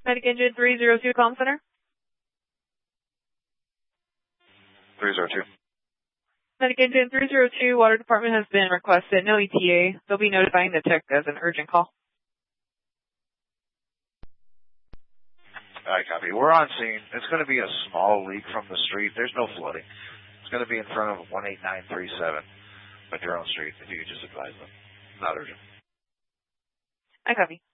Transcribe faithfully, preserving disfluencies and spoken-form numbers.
Medic Engine three zero two, Comm Center. three zero two. Medic Engine three zero two, Water Department has been requested. No E T A. They'll be notifying the tech as an urgent call. I copy. We're on scene. It's going to be a small leak from the street. There's no flooding. It's going to be in front of one eight nine three seven Madrone Street, if you could just advise them. Not urgent. I copy.